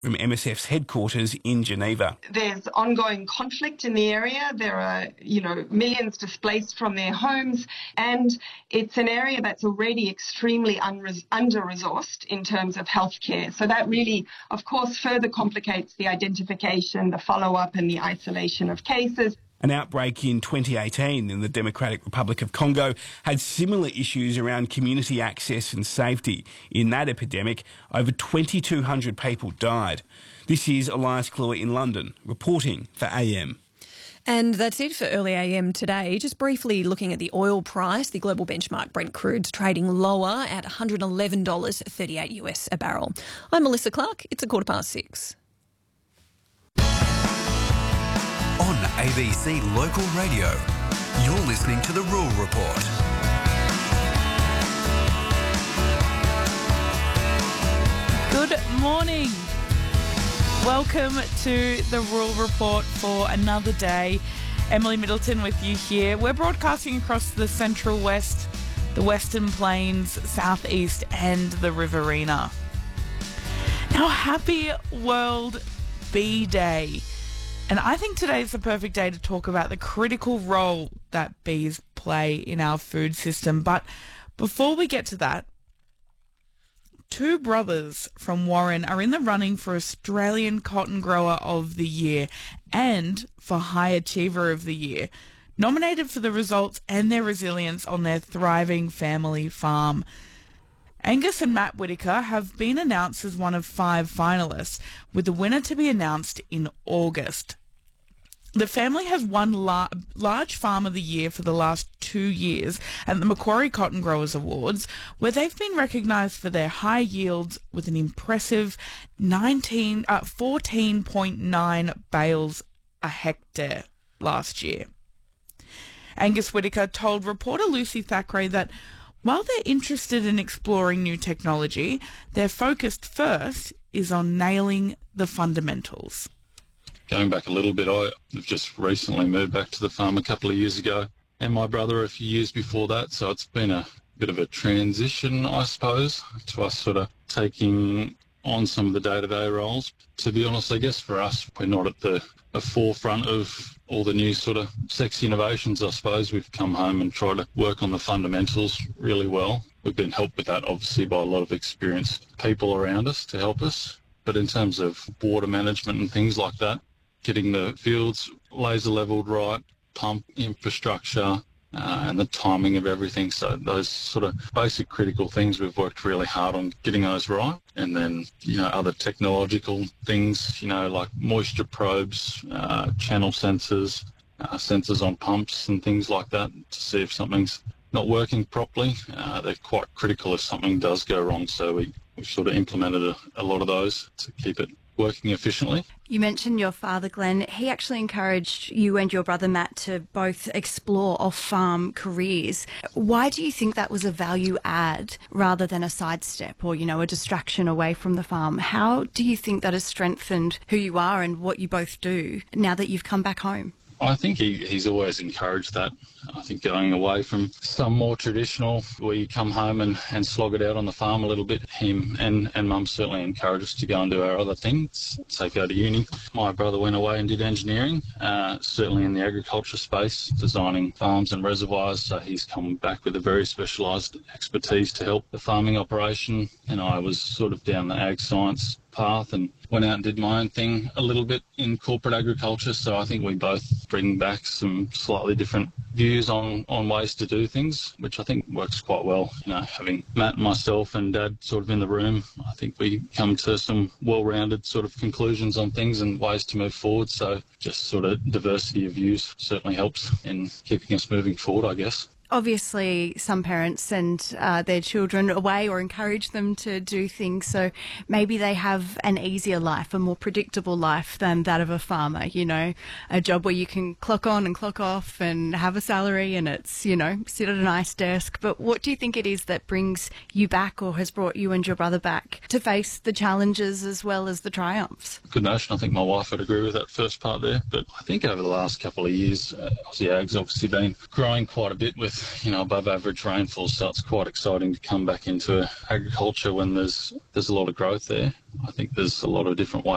from MSF's headquarters in Geneva. There's ongoing conflict in the area. There are, millions displaced from their homes, and it's an area that's already extremely under-resourced in terms of healthcare. So that really, of course, further complicates the identification, the follow-up and the isolation of cases. An outbreak in 2018 in the Democratic Republic of Congo had similar issues around community access and safety. In that epidemic, over 2,200 people died. This is Elias Cluer in London, reporting for AM. And that's it for Early AM today. Just briefly looking at the oil price, the global benchmark Brent crude's trading lower at $111.38 US a barrel. I'm Melissa Clark. It's 6:15. On ABC Local Radio, you're listening to The Rural Report. Good morning. Welcome to The Rural Report for another day. Emily Middleton with you here. We're broadcasting across the Central West, the Western Plains, Southeast and the Riverina. Now, happy World Bee Day. And I think today's the perfect day to talk about the critical role that bees play in our food system. But before we get to that, two brothers from Warren are in the running for Australian Cotton Grower of the Year and for High Achiever of the Year, nominated for the results and their resilience on their thriving family farm. Angus and Matt Whitaker have been announced as one of 5 finalists, with the winner to be announced in August. The family has won Large Farm of the Year for the last 2 years at the Macquarie Cotton Growers Awards, where they've been recognised for their high yields with an impressive 14.9 bales a hectare last year. Angus Whitaker told reporter Lucy Thackeray that while they're interested in exploring new technology, their focus first is on nailing the fundamentals. Going back a little bit, I've just recently moved back to the farm a couple of years ago, and my brother a few years before that, so it's been a bit of a transition, I suppose, to us sort of taking on some of the day-to-day roles. To be honest, I guess for us, we're not at the forefront of all the new sort of sexy innovations, I suppose. We've come home and tried to work on the fundamentals really well. We've been helped with that, obviously, by a lot of experienced people around us to help us. But in terms of water management and things like that, getting the fields laser levelled right, pump infrastructure, and the timing of everything. So those sort of basic critical things, we've worked really hard on getting those right. And then, other technological things, like moisture probes, channel sensors, sensors on pumps and things like that to see if something's not working properly. They're quite critical if something does go wrong. So we've sort of implemented a lot of those to keep it working efficiently. You mentioned your father, Glenn. He actually encouraged you and your brother, Matt, to both explore off-farm careers. Why do you think that was a value add rather than a sidestep or, a distraction away from the farm? How do you think that has strengthened who you are and what you both do now that you've come back home? I think he's always encouraged that. I think going away from some more traditional, where you come home and slog it out on the farm a little bit, him and Mum certainly encouraged us to go and do our other things, say go to uni. My brother went away and did engineering, certainly in the agriculture space, designing farms and reservoirs, so he's come back with a very specialised expertise to help the farming operation, and I was sort of down the ag science path and went out and did my own thing a little bit in corporate agriculture. So I think we both bring back some slightly different views on ways to do things, which I think works quite well. Having Matt and myself and Dad sort of in the room, I think we come to some well-rounded sort of conclusions on things and ways to move forward. So just sort of diversity of views certainly helps in keeping us moving forward, I guess. Obviously, some parents send their children away or encourage them to do things, so maybe they have an easier life, a more predictable life than that of a farmer, a job where you can clock on and clock off and have a salary and it's, sit at a nice desk. But what do you think it is that brings you back or has brought you and your brother back to face the challenges as well as the triumphs? Good notion. I think my wife would agree with that first part there. But I think over the last couple of years, Aussie Ag's obviously been growing quite a bit with above average rainfall, so it's quite exciting to come back into agriculture when there's a lot of growth there. I think there's a lot of different ways